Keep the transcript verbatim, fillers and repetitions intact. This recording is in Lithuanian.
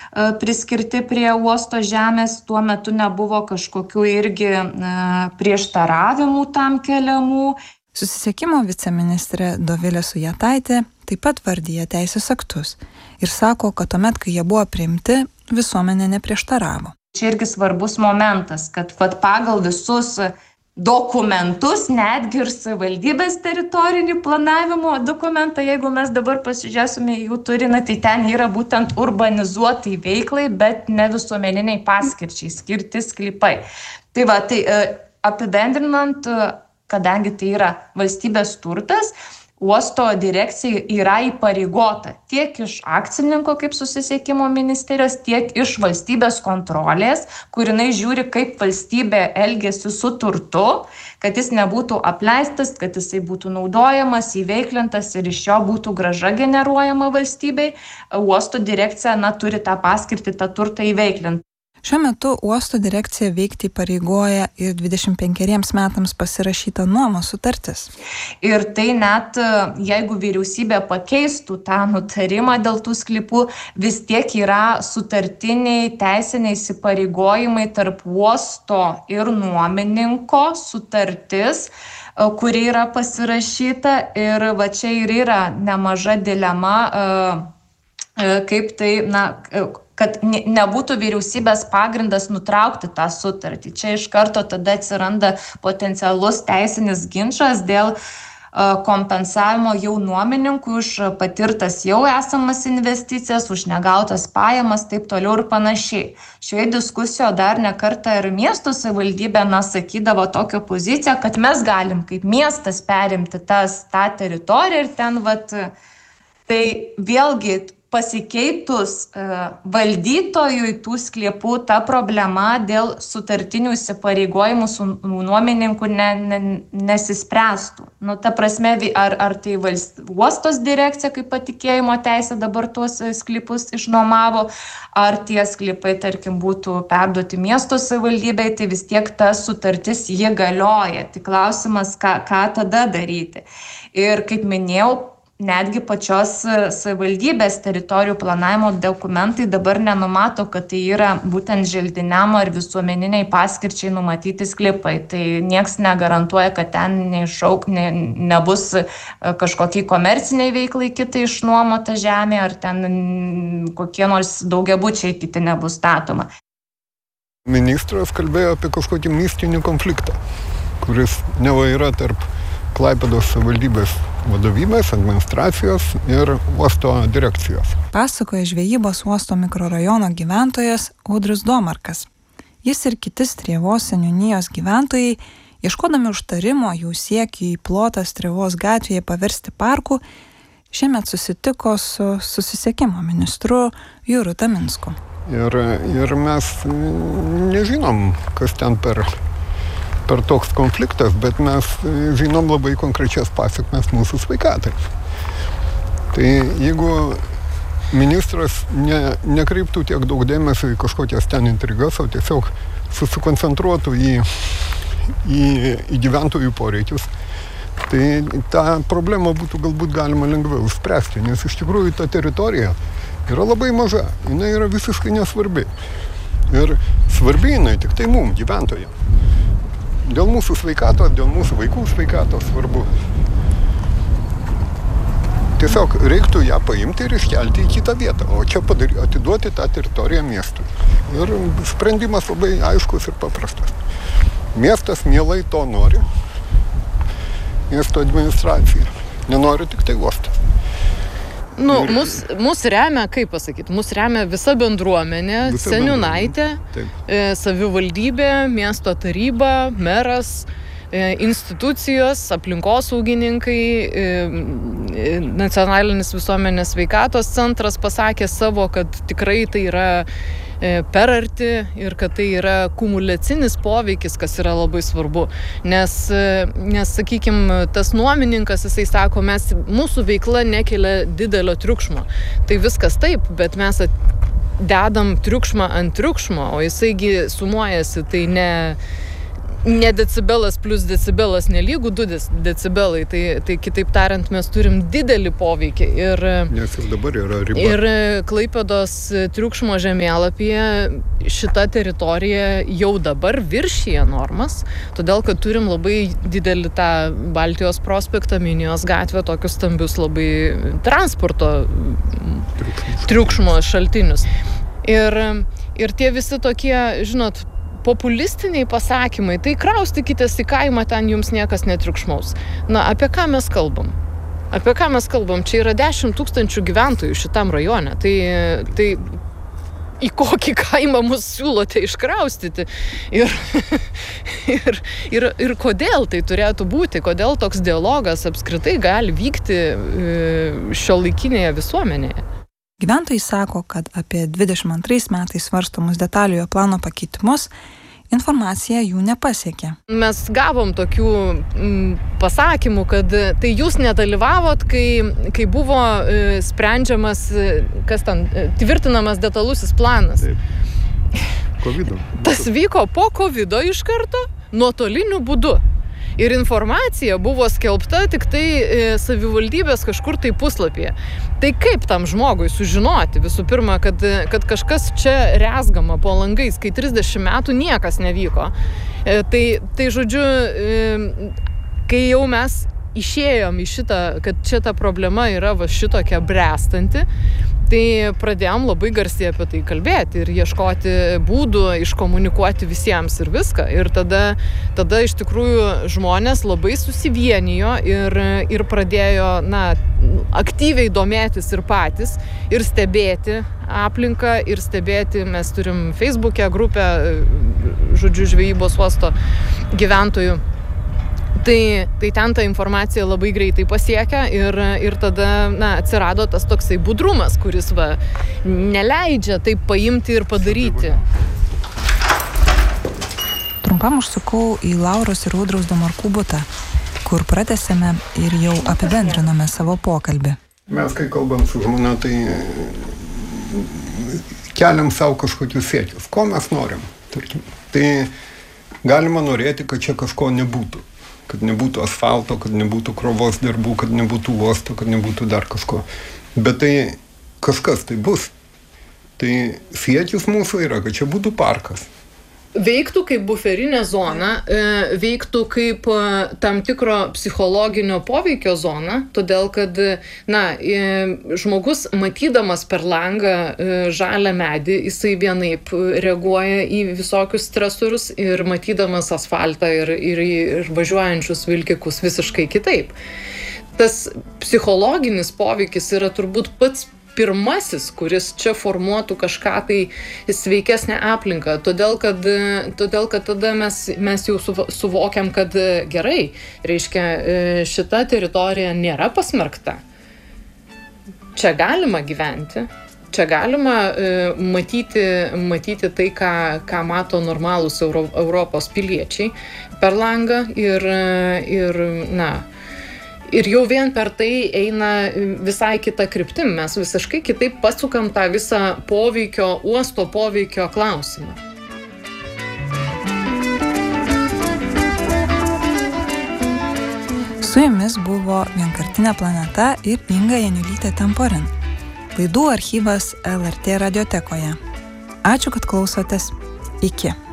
priskirti prie uosto žemės, tuo metu nebuvo kažkokių irgi prieštaravimų tam keliamų. Susisiekimo viceministrė Dovilė Sujetaitė taip pat vardyja teisės aktus ir sako, kad tuomet, kai jie buvo priimti, visuomenė neprieštaravo. Čia irgi svarbus momentas, kad vat, pagal visus dokumentus, netgi ir savivaldybės teritorinį planavimo dokumentą, jeigu mes dabar pasižiūrėsime jų turinį, tai ten yra būtent urbanizuotai veiklai, bet ne visuomeniniai paskirčiai skirti sklypai. Tai va, tai apibendrinant, kadangi tai yra valstybės turtas, uosto direkcija yra įpareigota tiek iš akcininko kaip susisiekimo ministerijos, tiek iš valstybės kontrolės, kur jinai žiūri, kaip valstybė elgiasi su turtu, kad jis nebūtų apleistas, kad jisai būtų naudojamas, įveiklintas ir iš jo būtų grąža generuojama valstybei. Uosto direkcija na, turi tą paskirtį, tą turtą įveiklinti. Šiuo metu uosto direkcija veikti įpareigoja ir dvidešimt penkeriems metams pasirašyta nuomos sutartis. Ir tai net jeigu vyriausybė pakeistų tą nutarimą dėl tų sklypų, vis tiek yra sutartiniai teisiniai įsipareigojimai tarp uosto ir nuomininko sutartis, kuri yra pasirašyta ir va čia ir yra nemaža dilema, kaip tai, na, kad nebūtų vyriausybės pagrindas nutraukti tą sutartį. Čia iš karto tada atsiranda potencialus teisinis ginčas dėl kompensavimo jau nuomininkų už patirtas jau esamas investicijas, už negautas pajamas, taip toliau ir panašiai. Šioje diskusijoje dar ne kartą ir miesto savivaldybė na, sakydavo tokią poziciją, kad mes galim kaip miestas perimti tas, tą teritoriją ir ten, vat, tai vėlgi pasikeitus uh, valdytojui tų sklypų, ta problema dėl sutartinių įsipareigojimų su nuomininku ne, ne, nesispręstų. Nu, ta prasme, ar, ar tai valst, uostos direkcija kaip patikėjimo teisė dabar tuos sklypus išnuomavo, ar tie sklypai, tarkim, būtų perduoti miesto savivaldybei, tai vis tiek ta sutartis jie galioja. Tai klausimas, ką, ką tada daryti. Ir kaip minėjau, netgi pačios savivaldybės teritorijų planavimo dokumentai dabar nenumato, kad tai yra būtent želdiniam ar visuomeniniai paskirčiai numatyti sklypai. Tai nieks negarantuoja, kad ten neišauk, ne, nebus kažkokiai komerciniai veiklai kitai išnuomota žemė, ar ten kokie nors daugiabučiai kiti nebus statoma. Ministras kalbėjo apie kažkokį mistinį konfliktą, kuris neva yra tarp Klaipėdos savivaldybės vadovybės, administracijos ir uosto direkcijos. Pasakoja žvejybos uosto mikrorajono gyventojas Audrius Domarkas. Jis ir kiti Strėvos seniūnijos gyventojai, ieškodami užtarimo jų siekiui plotą Strėvos gatvėje paversti parku, šiemet susitiko su susisiekimo ministru Juru Taminsku. Ir, ir mes nežinom, kas ten per... per toks konfliktas, bet mes žinom labai konkrečias pasiekmes mūsų sveikatai. Tai jeigu ministras ne, nekreiptų tiek daug dėmesio į kažkokias ten intrigas, o tiesiog susikoncentruotų į, į, į gyventojų poreikius, tai tą problemą būtų galbūt galima lengviau spręsti, nes iš tikrųjų ta teritorija yra labai maža, jinai yra visiškai nesvarbi. Ir svarbi jinai tik tai mum, gyventojams. Dėl mūsų sveikatos, dėl mūsų vaikų sveikatos svarbu. Tiesiog reiktų ją paimti ir iškelti į kitą vietą, o čia padary, atiduoti tą teritoriją miestui. Ir sprendimas labai aiškus ir paprastas. Miestas mielai to nori, miesto administracija. Nenori tik tai uostas. Nu, mus, mus remia, kaip pasakyti, mus remia visa bendruomenė, visa seniūnaitė, e, savivaldybė, miesto taryba, meras, e, institucijos, aplinkosaugininkai, e, nacionalinis visuomenės sveikatos centras pasakė savo, kad tikrai tai yra per arti ir kad tai yra kumuliacinis poveikis, kas yra labai svarbu. Nes, nes sakykime, tas nuomininkas, jisai sako, mes, mūsų veikla nekelia didelio triukšmo. Tai viskas taip, bet mes dedam triukšmą ant triukšmo, o jisaigi sumuojasi, tai ne, ne decibelas plus decibelas nelygų du decibelai, tai, tai kitaip tariant mes turim didelį poveikį. Ir, nes ir dabar yra riba. Ir Klaipėdos triukšmo žemėlapyje šita teritorija jau dabar viršyje normas, todėl kad turim labai didelį tą Baltijos prospektą, Minijos gatvę, tokius stambius labai transporto triukšmo, triukšmo šaltinius. Ir, ir tie visi tokie, žinot, populistiniai pasakymai, tai kraustykitės į kaimą, ten jums niekas netriukšmaus. Na, apie ką mes kalbam? Apie ką mes kalbam? Čia yra dešimt tūkstančių gyventojų šitam rajone. Tai, tai į kokį kaimą mus siūlote iškraustyti? Ir, ir, ir, ir kodėl tai turėtų būti? Kodėl toks dialogas apskritai gali vykti šiuolaikinėje visuomenėje? Gyventojai sako, kad apie dvidešimt antrais metais svarstomus detaliojo plano pakeitimus informacija jų nepasiekė. Mes gavom tokių m, pasakymų, kad tai jūs nedalyvavot, kai, kai buvo e, sprendžiamas, kas ten, tvirtinamas detalusis planas. Taip. Kovido. Tas vyko po kovido iš karto, nuotoliniu būdu. Ir informacija buvo skelbta tik tai e, savivaldybės kažkur tai puslapyje. Tai kaip tam žmogui sužinoti visų pirma, kad, kad kažkas čia rezgama po langais, kai trisdešimt metų niekas nevyko. E, tai, tai žodžiu, e, kai jau mes išėjom į šitą, kad šita problema yra va šitokia bręstanti, tai pradėjom labai garsiai apie tai kalbėti ir ieškoti būdų, iškomunikuoti visiems ir viską. Ir tada, tada iš tikrųjų žmonės labai susivienijo ir, ir pradėjo na, aktyviai domėtis ir patys, ir stebėti aplinką, ir stebėti, mes turim Facebook'e grupę, žodžiu, žvejybos uosto gyventojų. Tai, tai ten ta informacija labai greitai pasiekia ir, ir tada na, atsirado tas toksai budrumas, kuris va, neleidžia taip paimti ir padaryti. Trumpam užsukau į Lauros ir Audriaus Domarkų butą, kur pratęsėme ir jau apibendrinome savo pokalbį. Mes, kai kalbam su žmona, tai keliam savo kažkokius siekius. Ko mes norim, tarkim. Tai galima norėti, kad čia kažko nebūtų. Kad nebūtų asfalto, kad nebūtų krovos darbų, kad nebūtų uosto, kad nebūtų dar kažko. Bet tai kažkas tai bus. Tai siekis mūsų yra, kad čia būtų parkas. Veiktų kaip buferinė zona, veiktų kaip tam tikro psichologinio poveikio zona, todėl kad na, žmogus matydamas per langą žalią medį, jisai vienaip reaguoja į visokius stresorius ir matydamas asfaltą ir, ir, ir važiuojančius vilkikus visiškai kitaip. Tas psichologinis poveikis yra turbūt pats pirmasis, kuris čia formuotų kažką tai sveikesnę aplinką, todėl kad, todėl, kad tada mes, mes jau suvokiam, kad gerai, reiškia, šita teritorija nėra pasmerkta. Čia galima gyventi, čia galima matyti, matyti tai, ką, ką mato normalūs Euro, Europos piliečiai per langą ir, ir na, Ir jau vien per tai eina visai kita kryptim. Mes visiškai kitaip pasukam tą visą poveikio, uosto poveikio klausimą. Su jumis buvo Vienkartinė planeta ir Inga Janiulytė Temporin. Laidų archyvas L R T radiotekoje. Ačiū, kad klausotės. Iki.